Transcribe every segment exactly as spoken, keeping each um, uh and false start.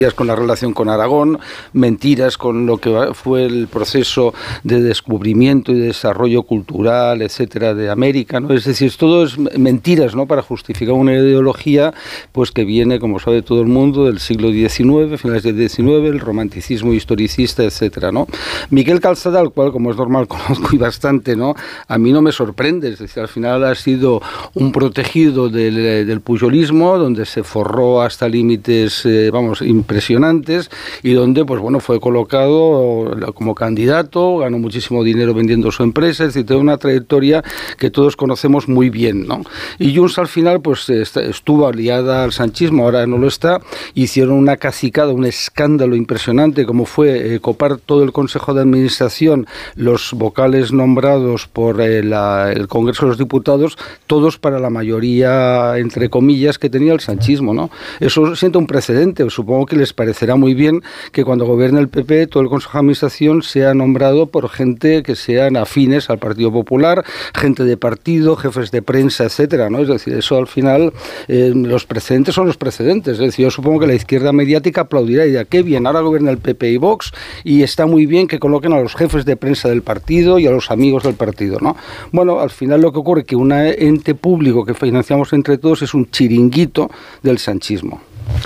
con la relación con Aragón, mentiras con lo que fue el proceso de descubrimiento y desarrollo cultural, etcétera, de América, ¿no? Es decir, todo es mentiras, ¿no?, para justificar una ideología pues que viene, como sabe todo el mundo, del siglo diecinueve, finales del diecinueve, el romanticismo historicista, etcétera, ¿no? Miquel Calçada, al cual, como es normal, conozco y bastante, ¿no?, a mí no me sorprende, es decir, al final ha sido un protegido del, del pujolismo, donde se forró hasta límites, eh, vamos, impresionantes, y donde, pues bueno, fue colocado como candidato, ganó muchísimo dinero vendiendo su empresa, es decir, tiene una trayectoria que todos conocemos muy bien, ¿no? Y Junts al final, pues estuvo aliada al sanchismo, ahora no lo está, hicieron una cacicada, un escándalo impresionante, como fue eh, copar todo el Consejo de Administración, los vocales nombrados por eh, la, el Congreso de los Diputados, todos para la mayoría, entre comillas, que tenía el sanchismo, ¿no? Eso sienta un precedente, supongo que les parecerá muy bien que cuando gobierne el P P todo el Consejo de Administración sea nombrado por gente que sean afines al Partido Popular, gente de partido, jefes de prensa, etcétera, ¿no? Es decir, eso al final, eh, los precedentes son los precedentes. Es decir, yo supongo que la izquierda mediática aplaudirá y dirá, qué bien, ahora gobierna el P P y Vox y está muy bien que coloquen a los jefes de prensa del partido y a los amigos del partido, ¿no? Bueno, al final lo que ocurre es que un ente público que financiamos entre todos es un chiringuito del sanchismo.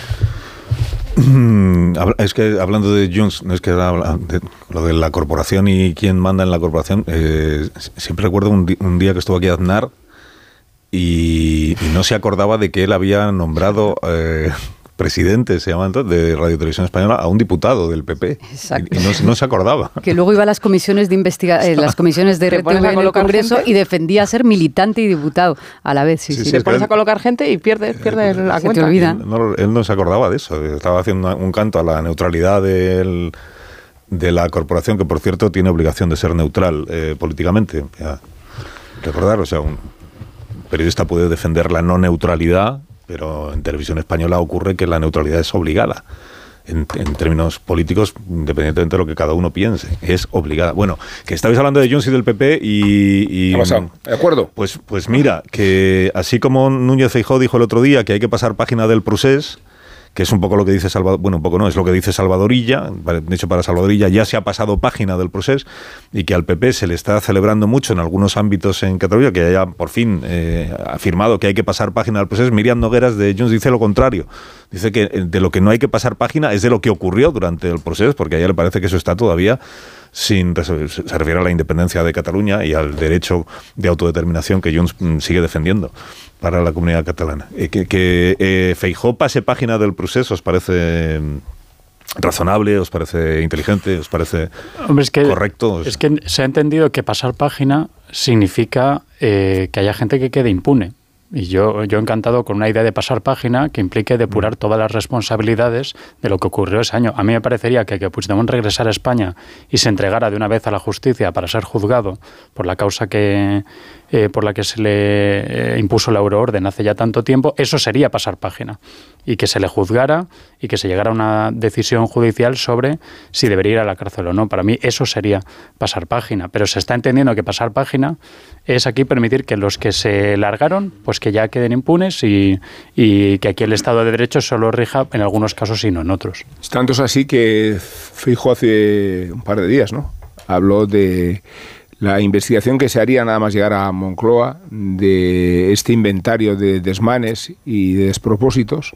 Es que hablando de Junts, no es que era de, lo de la corporación y quién manda en la corporación, eh, siempre recuerdo un, di, un día que estuvo aquí Aznar y, y no se acordaba de que él había nombrado eh, presidente, se llama entonces, de Radio Televisión Española, a un diputado del P P. Exacto. Y, y no, no se acordaba. Que luego iba a las comisiones de investiga eh, las comisiones de R T V en el Congreso gente y defendía ser militante y diputado a la vez. Sí, sí, sí, sí. Te pones él, a colocar gente y pierdes, pierdes eh, la se cuenta. Te olvida. Él no, él no se acordaba de eso. Estaba haciendo un canto a la neutralidad del, de la corporación, que por cierto tiene obligación de ser neutral eh, políticamente. Ya, recordar, o sea, un periodista puede defender la no neutralidad, pero en Televisión Española ocurre que la neutralidad es obligada. En, en términos políticos, independientemente de lo que cada uno piense, es obligada. Bueno, que estabais hablando de Junts y del P P y... y ¿Qué ha pasado? ¿De acuerdo? Pues, pues mira, que así como Núñez Feijóo dijo el otro día que hay que pasar página del procés, que es un poco lo que dice Salvador, bueno, un poco no, es lo que dice Salvador Illa, de hecho para Salvador Illa ya se ha pasado página del procés y que al P P se le está celebrando mucho en algunos ámbitos en Cataluña, que haya por fin eh, afirmado que hay que pasar página del procés. Miriam Nogueras de Junts dice lo contrario, dice que de lo que no hay que pasar página es de lo que ocurrió durante el proceso, porque a ella le parece que eso está todavía sin resolver. Se refiere a la independencia de Cataluña y al derecho de autodeterminación que Junts sigue defendiendo para la comunidad catalana. Eh, que que eh, Feijóo pase página del proceso, ¿os parece razonable? ¿Os parece inteligente? ¿Os parece Hombre, es que, correcto? Es que se ha entendido que pasar página significa eh, que haya gente que quede impune. Y yo, yo encantado con una idea de pasar página que implique depurar todas las responsabilidades de lo que ocurrió ese año. A mí me parecería que que Puigdemont regresara a España y se entregara de una vez a la justicia para ser juzgado por la causa que eh, por la que se le eh, impuso la euroorden hace ya tanto tiempo, eso sería pasar página. Y que se le juzgara y que se llegara a una decisión judicial sobre si debería ir a la cárcel o no. Para mí eso sería pasar página. Pero se está entendiendo que pasar página es aquí permitir que los que se largaron, pues que ya queden impunes y, y que aquí el Estado de Derecho solo rija en algunos casos y no en otros. Tanto es así que Feijóo hace un par de días, ¿no?, habló de la investigación que se haría nada más llegar a Moncloa de este inventario de desmanes y de despropósitos,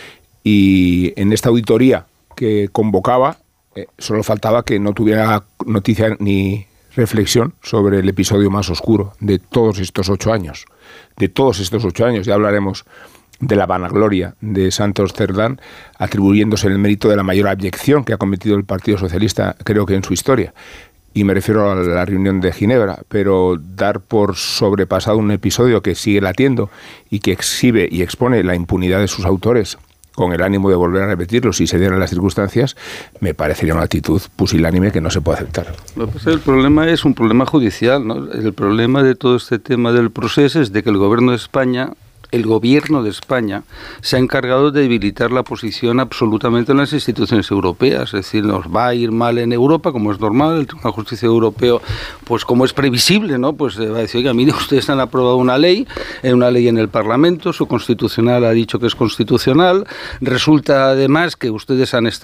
y en esta auditoría que convocaba eh, solo faltaba que no tuviera noticia ni reflexión sobre el episodio más oscuro de todos estos ocho años. De todos estos ocho años, ya hablaremos de la vanagloria de Santos Cerdán, atribuyéndose el mérito de la mayor abyección que ha cometido el Partido Socialista, creo que en su historia. Y me refiero a la reunión de Ginebra, pero dar por sobrepasado un episodio que sigue latiendo y que exhibe y expone la impunidad de sus autores con el ánimo de volver a repetirlo si se dieran las circunstancias, me parecería una actitud pusilánime que no se puede aceptar. Lo que pasa es que el problema es un problema judicial, ¿no? El problema de todo este tema del proceso es de que el Gobierno de España el gobierno de España se ha encargado de debilitar la posición absolutamente en las instituciones europeas. Es decir, nos va a ir mal en Europa, como es normal. El Tribunal de Justicia Europeo, pues como es previsible, ¿no? Pues va a decir, oiga, mire, ustedes han aprobado una ley, una ley en el Parlamento, su constitucional ha dicho que es constitucional. Resulta además que ustedes han estado